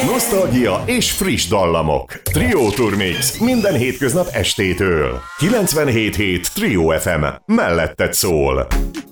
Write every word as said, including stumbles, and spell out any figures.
Nosztalgia és friss dallamok. Trio Tour Mix minden hétköznap estétől. kilencvenhét hét Trio ef em. Melletted szól.